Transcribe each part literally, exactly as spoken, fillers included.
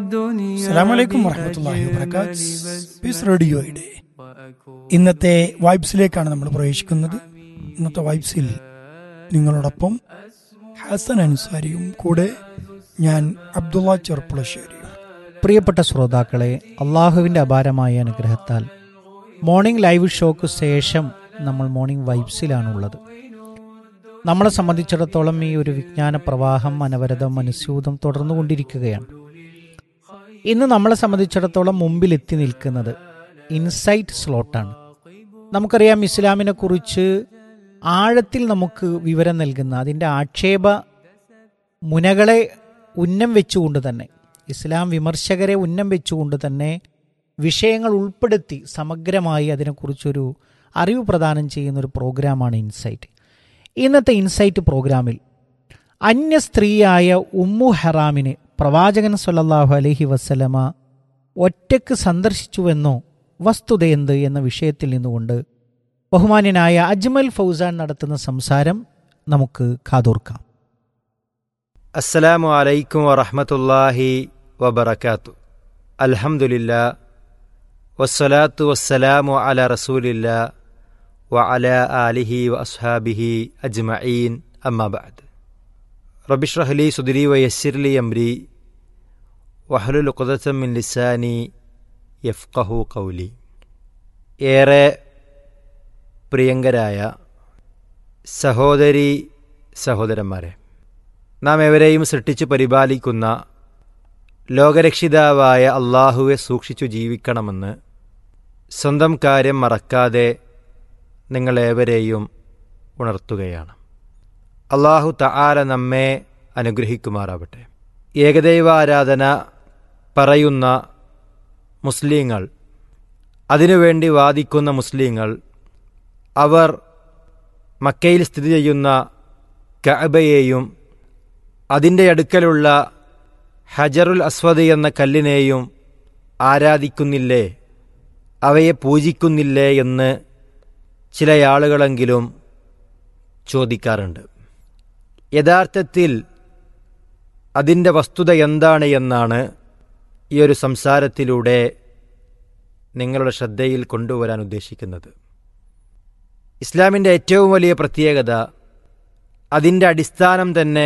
അസ്സലാമു അലൈക്കും വറഹ്മത്തുള്ളാഹി വബറകാത്ത്. പീസ് റേഡിയോയുടെ ഇന്നത്തെ വൈബ്സിലേക്കാണ് നമ്മൾ പ്രവേശിക്കുന്നത്. ഇന്നത്തെ വൈബ്സിൽ നിങ്ങളോടൊപ്പം ഹസൻ അൻസാരിയും കൂടെ ഞാൻ അബ്ദുള്ള ചെറുപ്പുളശ്ശേരിയും. പ്രിയപ്പെട്ട ശ്രോതാക്കളെ, അള്ളാഹുവിൻ്റെ അപാരമായ അനുഗ്രഹത്താൽ മോർണിംഗ് ലൈവ് ഷോക്ക് ശേഷം നമ്മൾ മോർണിംഗ് വൈബ്സിലാണുള്ളത്. നമ്മളെ സംബന്ധിച്ചിടത്തോളം ഈ ഒരു വിജ്ഞാന പ്രവാഹം അനവരതം അനുസ്യൂതം തുടർന്നുകൊണ്ടിരിക്കുകയാണ്. ഇന്ന് നമ്മളെ സംബന്ധിച്ചിടത്തോളം മുമ്പിൽ എത്തി നിൽക്കുന്നത് ഇൻസൈറ്റ് സ്ലോട്ടാണ്. നമുക്കറിയാം, ഇസ്ലാമിനെ കുറിച്ച് ആഴത്തിൽ നമുക്ക് വിവരം നൽകുന്ന, അതിൻ്റെ ആക്ഷേപ മുനകളെ ഉന്നം വെച്ചുകൊണ്ട് തന്നെ, ഇസ്ലാം വിമർശകരെ ഉന്നം വെച്ചുകൊണ്ട് തന്നെ വിഷയങ്ങൾ ഉൾപ്പെടുത്തി സമഗ്രമായി അതിനെക്കുറിച്ചൊരു അറിവ് പ്രദാനം ചെയ്യുന്നൊരു പ്രോഗ്രാമാണ് ഇൻസൈറ്റ്. ഇന്നത്തെ ഇൻസൈറ്റ് പ്രോഗ്രാമിൽ അന്യ സ്ത്രീയായ ഉമ്മു ഹറാമിനെ പ്രവാചകൻ സ്വല്ലല്ലാഹു അലൈഹി വസല്ലമ ഒറ്റയ്ക്ക് സന്ദർശിച്ചുവെന്നോ വസ്തുതയെന്ത് എന്ന വിഷയത്തിൽ നിന്നുകൊണ്ട് ബഹുമാന്യനായ അജ്മൽ ഫൗസാൻ നടത്തുന്ന സംസാരം നമുക്ക് കാതോർക്കാം. അസ്സലാമു അലൈക്കും വറഹ്മത്തുള്ളാഹി വബറകാത്തു. അൽഹംദുലില്ലാ വസ്സലാത്തു വസ്സലാമു അലാ റസൂലില്ലാ വഅലാ ആലിഹി വഅസ്ഹാബിഹി അജ്മഈൻ. അമ്മാ ബഅദ്. റബ്ബി ഇശ്റഹ് ലി സുദ്രി വയസ്സിർ ലി അംരി വഹ്ലുൽ ഉഖ്ദതം മിൻ ലിസാനി യഫ്ഖഹു ഖൗലി. ഏറെ പ്രിയങ്കരായ സഹോദരി സഹോദരന്മാരെ, നാം എവരെയും സൃഷ്ടിച്ചു പരിപാലിക്കുന്ന ലോകരക്ഷിതാവായ അള്ളാഹുവെ സൂക്ഷിച്ചു ജീവിക്കണമെന്ന് സ്വന്തം കാര്യം മറക്കാതെ നിങ്ങളേവരെയും ഉണർത്തുകയാണ്. അള്ളാഹു തആല നമ്മെ അനുഗ്രഹിക്കുമാറാവട്ടെ. ഏകദൈവാരാധന പറയുന്ന മുസ്ലിങ്ങൾ, അതിനുവേണ്ടി വാദിക്കുന്ന മുസ്ലിങ്ങൾ, അവർ മക്കയിൽ സ്ഥിതി ചെയ്യുന്ന കഅബയെയും അതിൻ്റെ അടുക്കലുള്ള ഹജറുൽ അസ്വദ് എന്ന കല്ലിനെയും ആരാധിക്കുന്നില്ലേ, അവയെ പൂജിക്കുന്നില്ലേ എന്ന് ചില ആളുകളെങ്കിലും ചോദിക്കാറുണ്ട്. യഥാർത്ഥത്തിൽ അതിൻ്റെ വസ്തുത എന്താണ് എന്നാണ് ഈ ഒരു സംസാരത്തിലൂടെ നിങ്ങളുടെ ശ്രദ്ധയിൽ കൊണ്ടുവരാൻ ഉദ്ദേശിക്കുന്നത്. ഇസ്ലാമിൻ്റെ ഏറ്റവും വലിയ പ്രത്യേകത, അതിൻ്റെ അടിസ്ഥാനം തന്നെ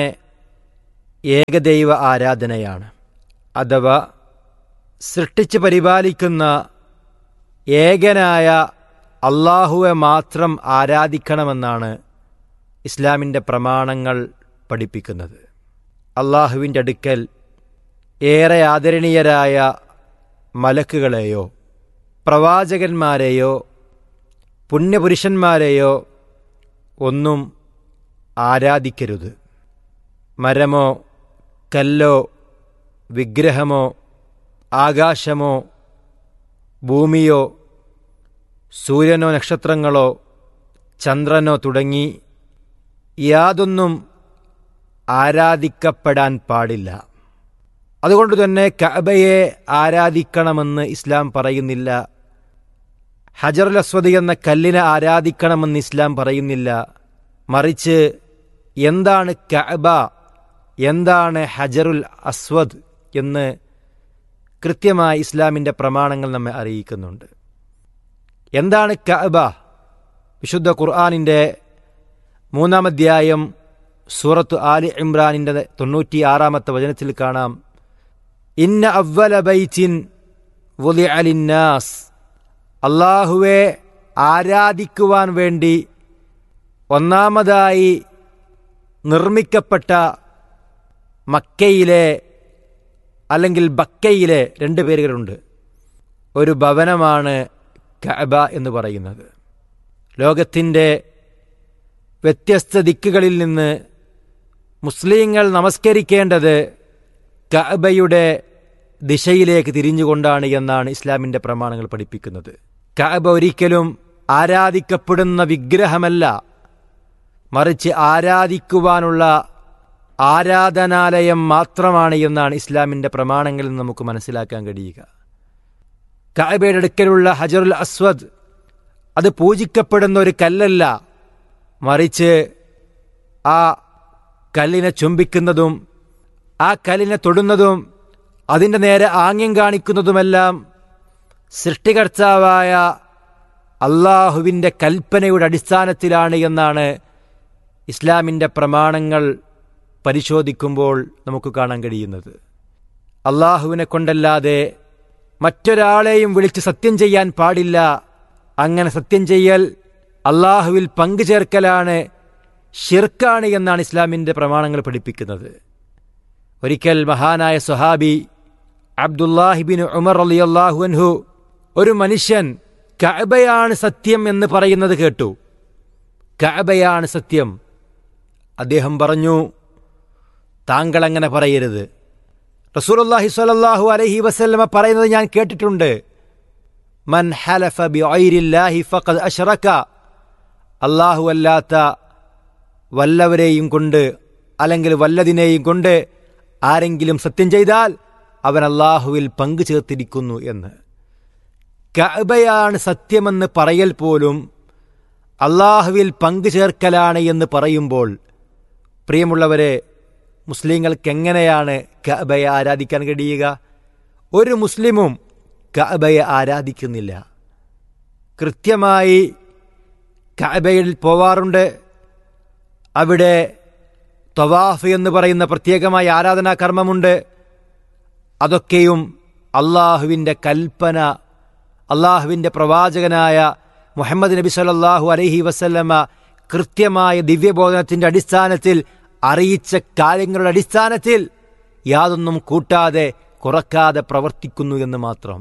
ഏകദൈവ ആരാധനയാണ്. അഥവാ സൃഷ്ടിച്ച് പരിപാലിക്കുന്ന ഏകനായ അള്ളാഹുവെ മാത്രം ആരാധിക്കണമെന്നാണ് ഇസ്ലാമിൻ്റെ പ്രമാണങ്ങൾ പഠിപ്പിക്കുന്നത്. അള്ളാഹുവിൻ്റെ അടുക്കൽ ഏറെ ആദരണീയരായ മലക്കുകളെയോ പ്രവാചകന്മാരെയോ പുണ്യപുരുഷന്മാരെയോ ഒന്നും ആരാധിക്കരുത്. മരമോ കല്ലോ വിഗ്രഹമോ ആകാശമോ ഭൂമിയോ സൂര്യനോ നക്ഷത്രങ്ങളോ ചന്ദ്രനോ തുടങ്ങി യാതൊന്നും ആരാധിക്കപ്പെടാൻ പാടില്ല. അതുകൊണ്ട് തന്നെ കഅബയെ ആരാധിക്കണമെന്ന് ഇസ്ലാം പറയുന്നില്ല. ഹജറുൽ അസ്വദ് എന്ന കല്ലിനെ ആരാധിക്കണമെന്ന് ഇസ്ലാം പറയുന്നില്ല. മറിച്ച് എന്താണ് കഅബ, എന്താണ് ഹജറുൽ അസ്വദ് എന്ന് കൃത്യമായി ഇസ്ലാമിൻ്റെ പ്രമാണങ്ങൾ നമ്മെ അറിയിക്കുന്നുണ്ട്. എന്താണ് കഅബ? വിശുദ്ധ ഖുർആനിൻ്റെ മൂന്നാം അധ്യായം സൂറത്ത് ആലി ഇമ്രാനിൻ്റെ തൊണ്ണൂറ്റി ആറാമത്തെ വചനത്തിൽ കാണാം, ഇന്ന അവ്വല ബൈത്തിൻ വുദിഅ ലിന്നാസ്, അള്ളാഹുവെ ആരാധിക്കുവാൻ വേണ്ടി ഒന്നാമതായി നിർമ്മിക്കപ്പെട്ട മക്കയിലെ അല്ലെങ്കിൽ ബക്കയിലെ രണ്ട് പേരുകളുണ്ട്. ഒരു ഭവനമാണ് കഅബ എന്ന് പറയുന്നത്. ലോകത്തിൻ്റെ വ്യത്യസ്ത ദിക്കുകളിൽ നിന്ന് മുസ്ലിങ്ങൾ നമസ്കരിക്കേണ്ടത് കഅബയുടെ ദിശയിലേക്ക് തിരിഞ്ഞുകൊണ്ടാണ് എന്നാണ് ഇസ്ലാമിൻ്റെ പ്രമാണങ്ങൾ പഠിപ്പിക്കുന്നത്. കഅബ ഒരിക്കലും ആരാധിക്കപ്പെടുന്ന വിഗ്രഹമല്ല, മറിച്ച് ആരാധിക്കുവാനുള്ള ആരാധനാലയം മാത്രമാണ് എന്നാണ് ഇസ്ലാമിൻ്റെ പ്രമാണങ്ങളിൽ നിന്ന് നമുക്ക് മനസ്സിലാക്കാൻ കഴിയുക. കഅബയുടെ അടുക്കലുള്ള ഹജറുൽ അസ്വദ് അത് പൂജിക്കപ്പെടുന്ന ഒരു കല്ലല്ല, മറിച്ച് ആ കല്ലിനെ ചുംബിക്കുന്നതും ആ കല്ലിനെ തൊടുന്നതും അതിൻ്റെ നേരെ ആംഗ്യം കാണിക്കുന്നതുമെല്ലാം സൃഷ്ടികർത്താവായ അള്ളാഹുവിൻ്റെ കൽപ്പനയുടെ അടിസ്ഥാനത്തിലാണ് എന്നാണ് ഇസ്ലാമിൻ്റെ പ്രമാണങ്ങൾ പരിശോധിക്കുമ്പോൾ നമുക്ക് കാണാൻ കഴിയുന്നത്. അള്ളാഹുവിനെ കൊണ്ടല്ലാതെ മറ്റൊരാളെയും വിളിച്ച് സത്യം ചെയ്യാൻ പാടില്ല. അങ്ങനെ സത്യം ചെയ്യൽ അള്ളാഹുവിൽ പങ്കുചേർക്കലാണ്, ഷിർക്കാണ് എന്നാണ് ഇസ്ലാമിൻ്റെ പ്രമാണങ്ങൾ പഠിപ്പിക്കുന്നത്. ഒരിക്കൽ മഹാനായ സ്വഹാബി അബ്ദുല്ലാഹിബിൻ ഉമർ റളിയല്ലാഹു അൻഹു ഒരു മനുഷ്യൻ കഅബയാണ് സത്യം എന്ന് പറയുന്നത് കേട്ടു. കഅബയാണ് സത്യം. അദ്ദേഹം പറഞ്ഞു, താങ്കൾ അങ്ങനെ പറയരുത്. റസൂലുള്ളാഹി സ്വല്ലല്ലാഹു അലൈഹി വസല്ലമ പറയുന്നത് ഞാൻ കേട്ടിട്ടുണ്ട്. മൻ ഹലഫ ബിഗൈരില്ലാഹി ഫഖദ് അശ്റക. അല്ലാഹു അല്ലാത്ത വല്ലവരെയും കൊണ്ട് അല്ലെങ്കിൽ വല്ലതിനെയും കൊണ്ട് ആരെങ്കിലും സത്യം ചെയ്താൽ അവൻ അല്ലാഹുവിൽ പങ്കു ചേർത്തിരിക്കുന്നു എന്ന്. കഅബയാണ് സത്യമെന്ന് പറയൽ പോലും അല്ലാഹുവിൽ പങ്കു ചേർക്കലാണ് എന്ന് പറയുമ്പോൾ, പ്രിയമുള്ളവരെ, മുസ്ലിങ്ങൾക്ക് എങ്ങനെയാണ് കഅബയെ ആരാധിക്കാൻ കഴിയുക? ഒരു മുസ്ലിമും കഅബയെ ആരാധിക്കുന്നില്ല. കൃത്യമായി കഅബയിൽ പോവാറുണ്ട്. അവിടെ തവാഫ് എന്ന് പറയുന്ന പ്രത്യേകമായ ആരാധനാ കർമ്മമുണ്ട്. അതൊക്കെയും അള്ളാഹുവിൻ്റെ കൽപ്പന, അള്ളാഹുവിൻ്റെ പ്രവാചകനായ മുഹമ്മദ് നബി സല്ലല്ലാഹു അലൈഹി വസല്ലമ കൃത്യമായ ദിവ്യബോധനത്തിൻ്റെ അടിസ്ഥാനത്തിൽ അറിയിച്ച കാര്യങ്ങളുടെ അടിസ്ഥാനത്തിൽ യാതൊന്നും കൂട്ടാതെ കുറക്കാതെ പ്രവർത്തിക്കുന്നു എന്ന് മാത്രം.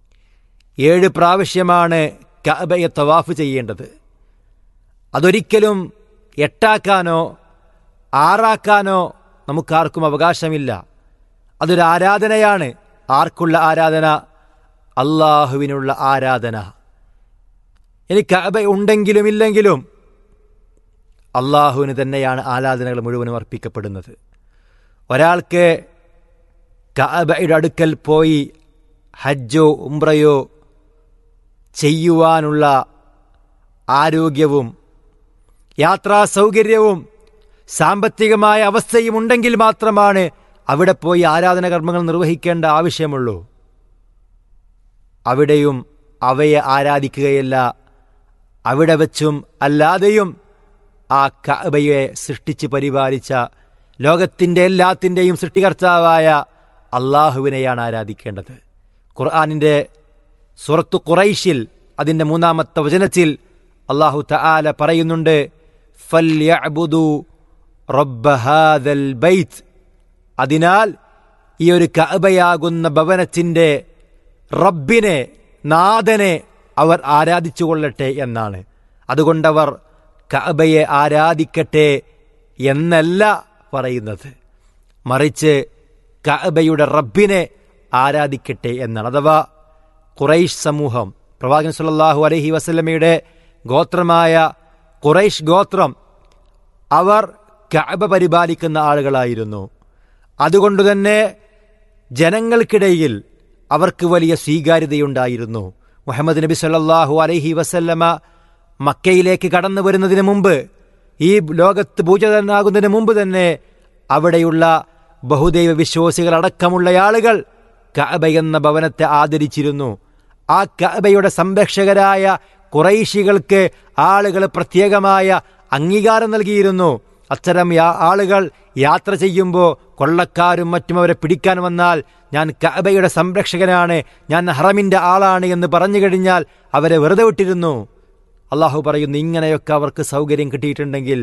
ഏഴ് പ്രാവശ്യമാണ് കഅബയെ തവാഫ് ചെയ്യേണ്ടത്. അതൊരിക്കലും എട്ടാക്കാനോ ആറാക്കാനോ നമുക്കാർക്കും അവകാശമില്ല. അതൊരു ആരാധനയാണ്. ആർക്കുള്ള ആരാധന? അള്ളാഹുവിനുള്ള ആരാധന. ഇനി കഅബ ഉണ്ടെങ്കിലും ഇല്ലെങ്കിലും അള്ളാഹുവിന് തന്നെയാണ് ആരാധനകൾ മുഴുവനും അർപ്പിക്കപ്പെടുന്നത്. ഒരാൾക്ക് കഅബയുടെ അടുക്കൽ പോയി ഹജ്ജോ ഉംറയോ ചെയ്യുവാനുള്ള ആരോഗ്യവും യാത്രാ സൗകര്യവും സാമ്പത്തികമായ അവസ്ഥയും ഉണ്ടെങ്കിൽ മാത്രമാണ് അവിടെ പോയി ആരാധന കർമ്മങ്ങൾ നിർവഹിക്കേണ്ട ആവശ്യമുള്ളൂ. അവിടെയും അവയെ ആരാധിക്കുകയല്ല, അവിടെ വച്ചും അല്ലാതെയും ആ കഅബയെ സൃഷ്ടിച്ച് പരിപാലിച്ച ലോകത്തിൻ്റെ എല്ലാത്തിൻ്റെയും സൃഷ്ടികർത്താവായ അള്ളാഹുവിനെയാണ് ആരാധിക്കേണ്ടത്. ഖുർആനിൻ്റെ സൂറത്തു ഖുറൈശിൽ അതിൻ്റെ മൂന്നാമത്തെ വചനത്തിൽ അള്ളാഹു തആല പറയുന്നുണ്ട്, ഫൽയഅ്ബുദു റബ്ബ ഹാദൽ ബൈത്ത്. അതിനാൽ ഈ ഒരു കഅബയാകുന്ന ഭവനത്തിൻ്റെ റബ്ബിനെ, നാഥനെ അവർ ആരാധിച്ചു കൊള്ളട്ടെ എന്നാണ്. അതുകൊണ്ടവർ കഅബയെ ആരാധിക്കട്ടെ എന്നല്ല പറയുന്നത്, മറിച്ച് കഅബയുടെ റബ്ബിനെ ആരാധിക്കട്ടെ എന്നാണ്. അഥവാ ഖുറൈശ് സമൂഹം, പ്രവാചകൻ സല്ലല്ലാഹു അലൈഹി വസല്ലമയുടെ ഗോത്രമായ ഖുറൈശ് ഗോത്രം, അവർ കഅബ പരിപാലിക്കുന്ന ആളുകളായിരുന്നു. അതുകൊണ്ടുതന്നെ ജനങ്ങൾക്കിടയിൽ അവർക്ക് വലിയ സ്വീകാര്യതയുണ്ടായിരുന്നു. മുഹമ്മദ് നബി സല്ലല്ലാഹു അലൈഹി വസല്ലമ മക്കയിലേക്ക് കടന്നു വരുന്നതിന് മുമ്പ്, ഈ ലോകത്ത് പൂജിതനാകുന്നതിന് മുമ്പ് തന്നെ അവിടെയുള്ള ബഹുദൈവ വിശ്വാസികളടക്കമുള്ള ആളുകൾ കഅബ എന്ന ഭവനത്തെ ആദരിച്ചിരുന്നു. ആ കഅബയുടെ സംരക്ഷകരായ ഖുറൈശികൾക്ക് ആളുകൾ പ്രത്യേകമായ അംഗീകാരം നൽകിയിരുന്നു. അത്തരം ആളുകൾ യാത്ര ചെയ്യുമ്പോൾ കൊള്ളക്കാരും മറ്റും അവരെ പിടിക്കാൻ വന്നാൽ, ഞാൻ കഅബയുടെ സംരക്ഷകനാണ്, ഞാൻ ഹറമിൻ്റെ ആളാണ് എന്ന് പറഞ്ഞു കഴിഞ്ഞാൽ അവരെ വെറുതെ വിട്ടിരുന്നു. അള്ളാഹു പറയുന്നു, ഇങ്ങനെയൊക്കെ അവർക്ക് സൗകര്യം കിട്ടിയിട്ടുണ്ടെങ്കിൽ,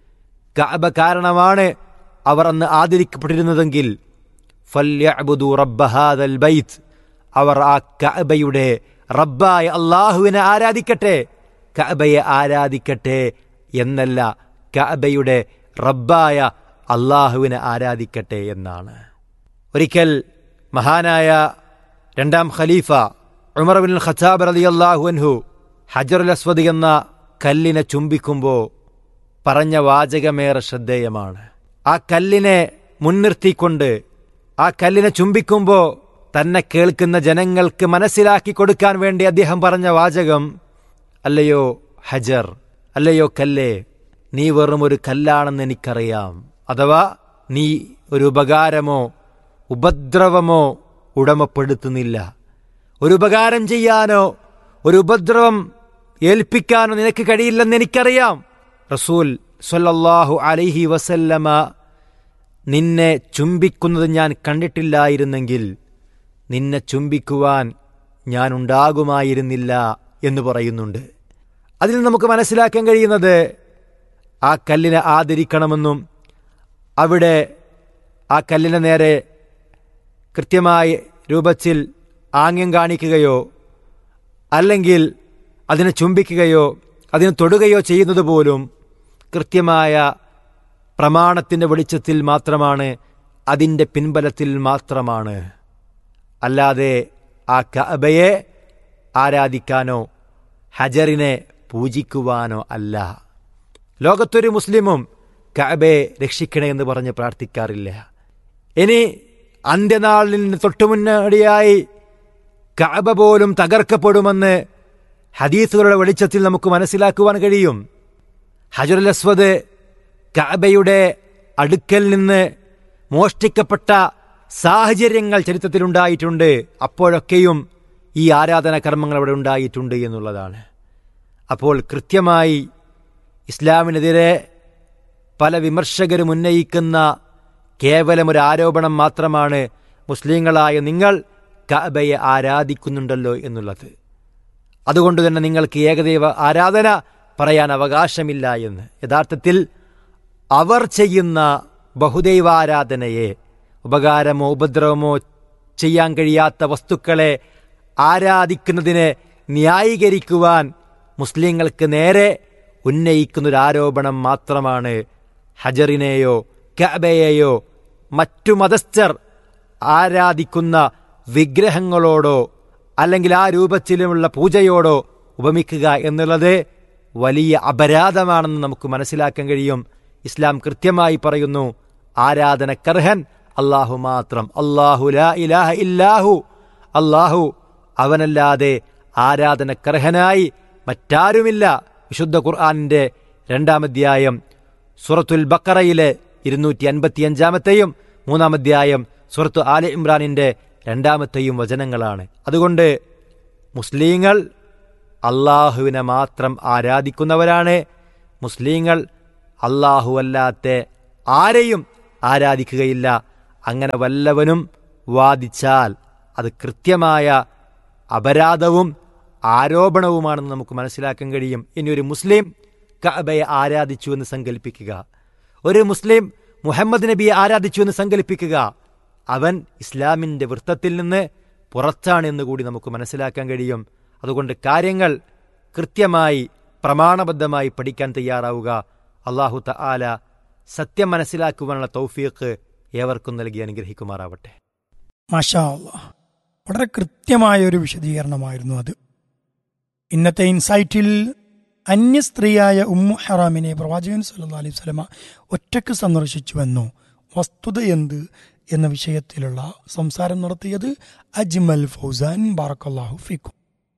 കഅബ കാരണമാണ് അവർ അന്ന് ആദരിക്കപ്പെട്ടിരുന്നതെങ്കിൽ, ഫൽയഅ്ബുദു റബ്ബ ഹാദൽ ബൈത്ത്, അവർ ആ കഅബയുടെ റബ്ബായ അള്ളാഹുവിനെ ആരാധിക്കട്ടെ, കഅബയെ ആരാധിക്കട്ടെ എന്നല്ല, കഅബയുടെ റബ്ബായ അള്ളാഹുവിനെ ആരാധിക്കട്ടെ എന്നാണ്. ഒരിക്കൽ മഹാനായ രണ്ടാം ഖലീഫ ഉമർ ഇബ്നുൽ ഖത്താബ് റളിയല്ലാഹു അൻഹു ഹജറുൽ അസ്വദ് എന്ന കല്ലിനെ ചുംബിക്കുമ്പോൾ പറഞ്ഞ വാചകമേറെ ശ്രദ്ധേയമാണ്. ആ കല്ലിനെ മുൻനിർത്തിക്കൊണ്ട്, ആ കല്ലിനെ ചുംബിക്കുമ്പോൾ തന്നെ കേൾക്കുന്ന ജനങ്ങൾക്ക് മനസ്സിലാക്കി കൊടുക്കാൻ വേണ്ടി അദ്ദേഹം പറഞ്ഞ വാചകം, അല്ലയോ ഹജർ, അല്ലയോ കല്ലേ, നീ വെറും ഒരു കല്ലാണെന്ന് എനിക്കറിയാം. അഥവാ നീ ഒരു ഉപകാരമോ ഉപദ്രവമോ ഉടമപ്പെടുത്തുന്നില്ല. ഒരു ഉപകാരം ചെയ്യാനോ ഒരു ഉപദ്രവം ഏൽപ്പിക്കാനോ നിനക്ക് കഴിയില്ലെന്ന് എനിക്കറിയാം. റസൂൽ സ്വല്ലല്ലാഹു അലൈഹി വസല്ലമ നിന്നെ ചുംബിക്കുന്നത് ഞാൻ കണ്ടിട്ടില്ലായിരുന്നെങ്കിൽ നിന്നെ ചുംബിക്കുവാൻ ഞാൻ ഉണ്ടാകുമായിരുന്നില്ല എന്ന് പറയുന്നുണ്ട്. അതിൽ നമുക്ക് മനസ്സിലാക്കാൻ കഴിയുന്നത് ആ കല്ലിനെ ആദരിക്കണമെന്നും അവിടെ ആ കല്ലിന് നേരെ കൃത്യമായ രൂപത്തിൽ ആംഗ്യം കാണിക്കുകയോ അല്ലെങ്കിൽ അതിനെ ചുംബിക്കുകയോ അതിനെ തൊടുകയോ ചെയ്യുന്നത് പോലും കൃത്യമായ പ്രമാണത്തിൻ്റെ വെളിച്ചത്തിൽ മാത്രമാണ്, അതിൻ്റെ പിൻബലത്തിൽ മാത്രമാണ്. അല്ലാതെ ആ കഅബയെ ആരാധിക്കാനോ ഹജറിനെ പൂജിക്കുവാനോ അല്ല. ലോകത്തൊരു മുസ്ലിമും കഅബയെ രക്ഷിക്കണേ എന്ന് പറഞ്ഞ് പ്രാർത്ഥിക്കാറില്ല. ഇനി അന്ത്യനാളിന് തൊട്ടുമുന്നോടിയായി കഅബ പോലും തകർക്കപ്പെടുമെന്ന് ഹദീസുകളുടെ വെളിച്ചത്തിൽ നമുക്ക് മനസ്സിലാക്കുവാൻ കഴിയും. ഹജറുൽ അസ്വദ് കഅബയുടെ അടുക്കൽ നിന്ന് മോഷ്ടിക്കപ്പെട്ട സാഹചര്യങ്ങൾ ചരിത്രത്തിലുണ്ടായിട്ടുണ്ട്. അപ്പോഴൊക്കെയും ഈ ആരാധനാ കർമ്മങ്ങൾ അവിടെ ഉണ്ടായിട്ടുണ്ട് എന്നുള്ളതാണ്. അപ്പോൾ കൃത്യമായി ഇസ്ലാമിനെതിരെ പല വിമർശകരും ഉന്നയിക്കുന്ന കേവലം ഒരു ആരോപണം മാത്രമാണ് മുസ്ലിങ്ങളായ നിങ്ങൾ കഅബയെ ആരാധിക്കുന്നുണ്ടല്ലോ എന്നുള്ളത്. അതുകൊണ്ട് തന്നെ നിങ്ങൾക്ക് ഏകദൈവ ആരാധന പറയാൻ അവകാശമില്ല എന്ന്. യഥാർത്ഥത്തിൽ അവർ ചെയ്യുന്ന ബഹുദൈവാരാധനയെ, ഉപകാരമോ ഉപദ്രവമോ ചെയ്യാൻ കഴിയാത്ത വസ്തുക്കളെ ആരാധിക്കുന്നതിനെ ന്യായീകരിക്കുവാൻ മുസ്ലിങ്ങൾക്ക് നേരെ ഉന്നയിക്കുന്നൊരാരോപണം മാത്രമാണ് ഹജറിനെയോ കഅബയെയോ മറ്റു മതസ്ഥർ ആരാധിക്കുന്ന വിഗ്രഹങ്ങളോടോ അല്ലെങ്കിൽ ആ രൂപത്തിലുമുള്ള പൂജയോടോ ഉപമിക്കുക എന്നുള്ളത് വലിയ അപരാധമാണെന്ന് നമുക്ക് മനസ്സിലാക്കാൻ കഴിയും. ഇസ്ലാം കൃത്യമായി പറയുന്നു, ആരാധനക്കർഹൻ അല്ലാഹു മാത്രം. അല്ലാഹു ലാ ഇലാഹ ഇല്ലാഹു, അല്ലാഹു അവനല്ലാതെ ആരാധനക്കർഹനായി മറ്റാരുമില്ല. വിശുദ്ധ ഖുർആനിന്റെ രണ്ടാമധ്യായം സൂറത്തുൽ ബഖറയിലെ ഇരുന്നൂറ്റി അൻപത്തി അഞ്ചാമത്തെയും മൂന്നാമധ്യായം സൂറത്തു ആല ഇമ്രാനിന്റെ രണ്ടാമത്തെയും വചനങ്ങളാണ്. അതുകൊണ്ട് മുസ്ലിങ്ങൾ അള്ളാഹുവിനെ മാത്രം ആരാധിക്കുന്നവരാണ്. മുസ്ലിങ്ങൾ അല്ലാഹുവല്ലാത്ത ആരെയും ആരാധിക്കുകയില്ല. അങ്ങനെ വല്ലവനും വാദിച്ചാൽ അത് കൃത്യമായ അപരാധവും ആരോപണവുമാണെന്ന് നമുക്ക് മനസ്സിലാക്കാൻ കഴിയും. ഇനി ഒരു മുസ്ലിം കഅബയെ ആരാധിച്ചു എന്ന് സങ്കല്പിക്കുക, ഒരു മുസ്ലിം മുഹമ്മദ് നബിയെ ആരാധിച്ചു എന്ന് സങ്കല്പിക്കുക, അവൻ ഇസ്ലാമിൻ്റെ വൃത്തത്തിൽ നിന്ന് പുറത്താണ് എന്ന് കൂടി നമുക്ക് മനസ്സിലാക്കാൻ കഴിയും. അതുകൊണ്ട് കാര്യങ്ങൾ കൃത്യമായി പ്രമാണബദ്ധമായി പഠിക്കാൻ തയ്യാറാവുക. അല്ലാഹു തആല സത്യം മനസ്സിലാക്കുവാനുള്ള തൗഫീഖ് ഏവർക്കും നൽകി അനുഗ്രഹിക്കുമാറാവട്ടെ. മാഷാ അല്ലാഹ്, വളരെ കൃത്യമായ ഒരു വിശദീകരണമായിരുന്നു അത്. ഇന്നത്തെ ഇൻസൈറ്റിൽ അന്യ സ്ത്രീയായ ഉമ്മു ഹറാമിനെ പ്രവാചകൻ സല്ലല്ലാഹു അലൈഹി വസല്ലമ ഒറ്റയ്ക്ക് സന്ദർശിച്ചുവെന്നോ വസ്തുത എന്ത് എന്ന വിഷയത്തിലുള്ള സംസാരം നടത്തിയത് അജ്മൽ ഫൗസാൻ. ബാറക്കല്ലാഹു ഫീക്കും.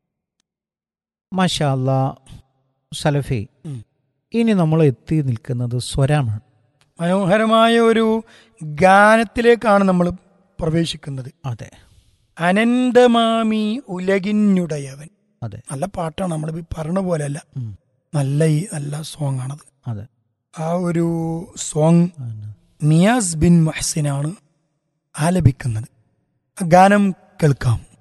മാഷാ അല്ലാ സലഫി, ഇനി നമ്മൾ എത്തി നിൽക്കുന്നത് സ്വരമാണ്. മനോഹരമായ ഒരു ഗാനത്തിലേക്കാണ് നമ്മൾ പ്രവേശിക്കുന്നത്. അതെ, അനന്തമാമി ഉലകിനുടയവൻ. അതെ, നല്ല പാട്ടാണ്. നമ്മൾ പറഞ്ഞ പോലെയല്ല, നല്ല ഈ നല്ല സോങ് ആണത്. അതെ, ആ ഒരു സോങ് നിയാസ് ബിൻ മുഹ്സിനാണ് ആലപിക്കുന്നത്. ആ ഗാനം കേൾക്കാം.